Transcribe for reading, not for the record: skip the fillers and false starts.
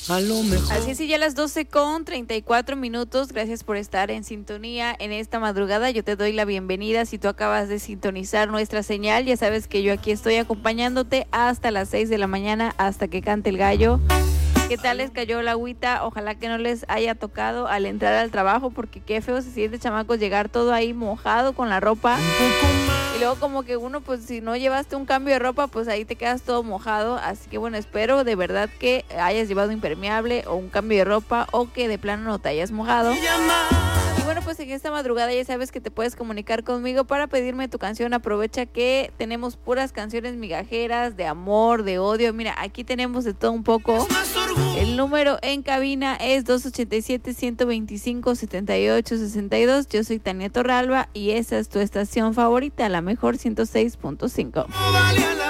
Así es, y ya las 12:34. Gracias por estar en sintonía en esta madrugada. Yo te doy la bienvenida. Si tú acabas de sintonizar nuestra señal, ya sabes que yo aquí estoy acompañándote hasta las 6 de la mañana, hasta que cante el gallo. ¿Qué tal les cayó la agüita? Ojalá que no les haya tocado al entrar al trabajo, porque qué feo se siente, chamacos, llegar todo ahí mojado con la ropa. Y luego como que uno, pues si no llevaste un cambio de ropa, pues ahí te quedas todo mojado. Así que bueno, espero de verdad que hayas llevado impermeable o un cambio de ropa, o que de plano no te hayas mojado. Y bueno, pues en esta madrugada ya sabes que te puedes comunicar conmigo para pedirme tu canción. Aprovecha que tenemos puras canciones migajeras, de amor, de odio. Mira, aquí tenemos de todo un poco. El número en cabina es 287-125-7862. Yo soy Tania Torralba y esa es tu estación favorita, la mejor 106.5.